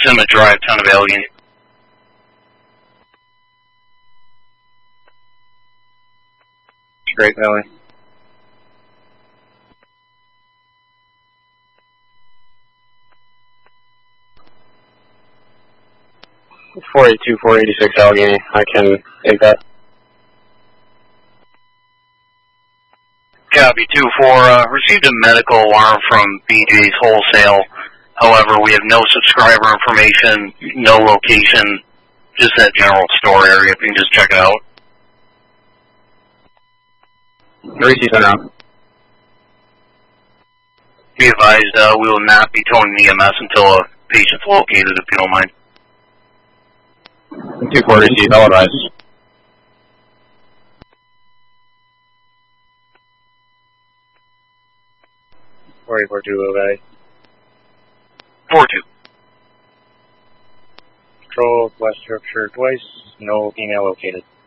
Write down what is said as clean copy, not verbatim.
Summit Drive, Town of Allegheny. Great Valley. .482, 486 Allegheny. I can take that. Copy 2-4. Received a medical alarm from BJ's Wholesale. However, we have no subscriber information, no location, just that general store area. If you can just check it out. Reese Center out. Be advised, we will not be towing EMS until a patient's located, if you don't mind. 240, I'll advise. 4842, okay. 4-2. Control West Yorkshire twice, no female located.